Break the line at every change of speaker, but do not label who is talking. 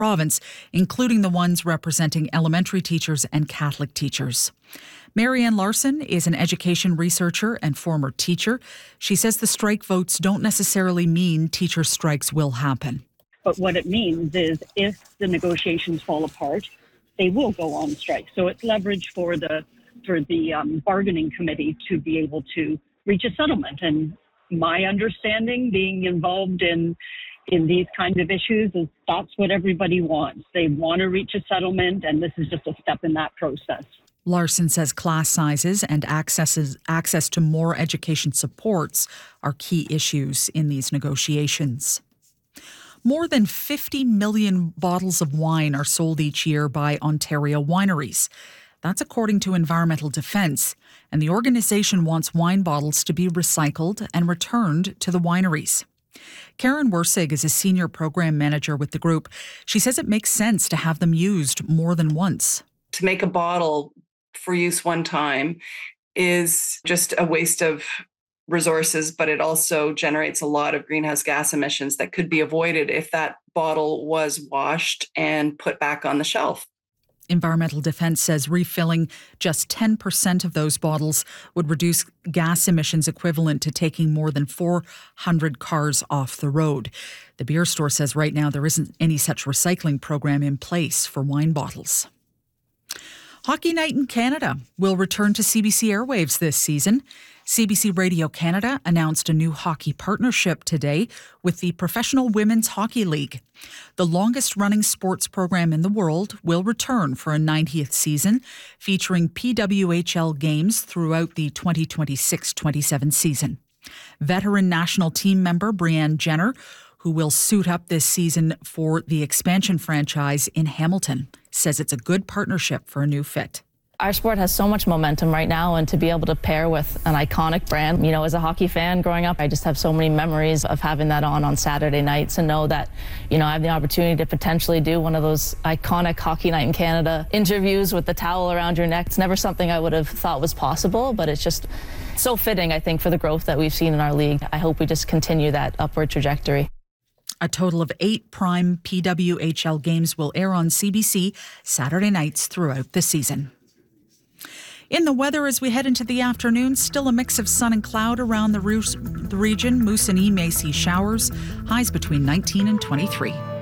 province, including the ones representing elementary teachers and Catholic teachers. Marianne Larson is an education researcher and former teacher. She says the strike votes don't necessarily mean teacher strikes will happen.
But what it means is if the negotiations fall apart, they will go on strike. So it's leverage for the bargaining committee to be able to reach a settlement. And my understanding, being involved in these kinds of issues, is that's what everybody wants. They want to reach a settlement, and this is just a step in that process.
Larson says class sizes and access to more education supports are key issues in these negotiations. More than 50 million bottles of wine are sold each year by Ontario wineries. That's according to Environmental Defence, and the organisation wants wine bottles to be recycled and returned to the wineries. Karen Wersig is a senior program manager with the group. She says it makes sense to have them used more than once.
To make a bottle for use one time is just a waste of resources, but it also generates a lot of greenhouse gas emissions that could be avoided if that bottle was washed and put back on the shelf.
Environmental Defence says refilling just 10% of those bottles would reduce gas emissions equivalent to taking more than 400 cars off the road. The beer store says right now there isn't any such recycling program in place for wine bottles. Hockey Night in Canada will return to CBC airwaves this season. CBC Radio Canada announced a new hockey partnership today with the Professional Women's Hockey League. The longest-running sports program in the world will return for a 90th season, featuring PWHL games throughout the 2026-27 season. Veteran national team member Brianne Jenner, who will suit up this season for the expansion franchise in Hamilton, says it's a good partnership for a new fit.
Our sport has so much momentum right now, and to be able to pair with an iconic brand, as a hockey fan growing up, I just have so many memories of having that on Saturday nights and know that, I have the opportunity to potentially do one of those iconic Hockey Night in Canada interviews with the towel around your neck. It's never something I would have thought was possible, but it's just so fitting, I think, for the growth that we've seen in our league. I hope we just continue that upward trajectory.
A total of 8 prime PWHL games will air on CBC Saturday nights throughout the season. In the weather as we head into the afternoon, still a mix of sun and cloud around the region. Moose and E may see showers, highs between 19 and 23.